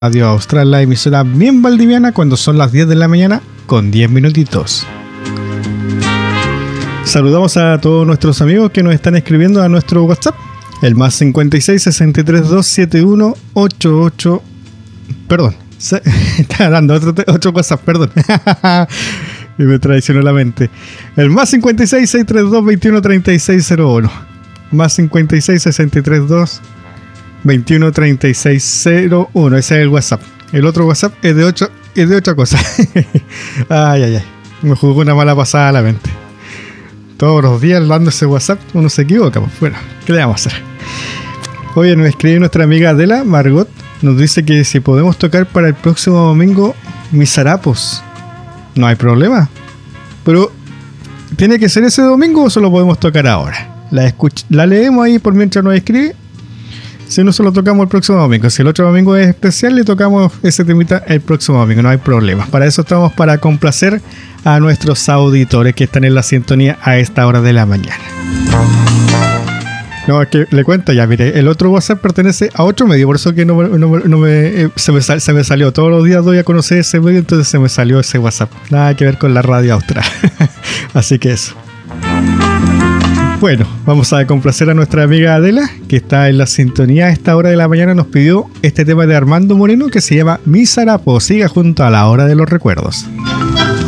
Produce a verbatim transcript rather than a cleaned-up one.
Radio Austral, la emisora bien valdiviana, cuando son las diez de la mañana con diez minutitos. Saludamos a todos nuestros amigos que nos están escribiendo a nuestro WhatsApp, el más cincuenta y seis, sesenta y tres, doscientos setenta y uno, ochenta y ocho. Perdón, se, está dando otro, otro WhatsApp, perdón. Y me traicionó la mente. El más cincuenta y seis, seiscientos treinta y dos, veintiuno, treinta y seis cero uno. Más cincuenta y seis, sesenta y tres, dos, veintiuno, treinta y seis cero uno. Ese es el WhatsApp. El otro WhatsApp es de ocho, es de otra cosa. Ay, ay, ay. Me jugó una mala pasada a la mente. Todos los días dando ese WhatsApp uno se equivoca. Pues bueno, ¿qué le vamos a hacer? Oye, nos escribe nuestra amiga Adela Margot. Nos dice que si podemos tocar para el próximo domingo mis harapos. No hay problema. Pero, ¿tiene que ser ese domingo o solo podemos tocar ahora? La, escuch- la leemos ahí por mientras nos escribe. Si no, solo tocamos el próximo domingo. Si el otro domingo es especial, le tocamos ese temita el próximo domingo. No hay problema. Para eso estamos, para complacer a nuestros auditores que están en la sintonía a esta hora de la mañana. No, es que le cuento ya, mire, el otro WhatsApp pertenece a otro medio, por eso que no, no, no me, eh, se, me sal, se me salió. Todos los días doy a conocer ese medio, entonces se me salió ese WhatsApp. Nada que ver con la radio austral. Así que eso. Bueno, vamos a complacer a nuestra amiga Adela, que está en la sintonía a esta hora de la mañana. Nos pidió este tema de Armando Moreno que se llama Mis Harapos. Siga junto a la hora de los recuerdos.